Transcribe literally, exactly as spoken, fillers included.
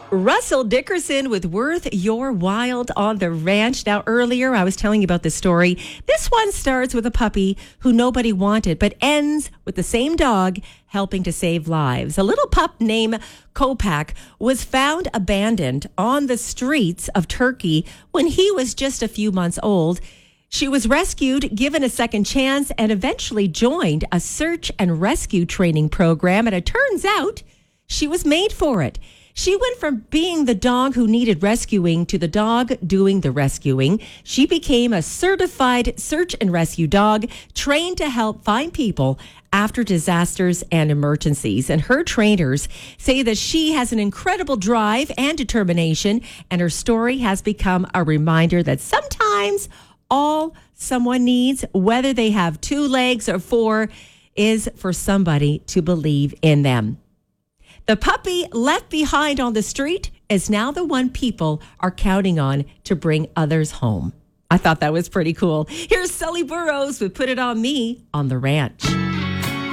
Russell Dickerson with Worth Your Wild on the ranch. Now, earlier I was telling you about this story. This one starts with a puppy who nobody wanted, but ends with the same dog helping to save lives. A little pup named Kopak was found abandoned on the streets of Turkey when he was just a few months old. She was rescued, given a second chance, and eventually joined a search and rescue training program. And it turns out she was made for it. She went from being the dog who needed rescuing to the dog doing the rescuing. She became a certified search and rescue dog trained to help find people after disasters and emergencies. And her trainers say that she has an incredible drive and determination, and her story has become a reminder that sometimes all someone needs, whether they have two legs or four, is for somebody to believe in them. The puppy left behind on the street is now the one people are counting on to bring others home. I thought that was pretty cool. Here's Sully Burrows with Put It On Me on the Ranch.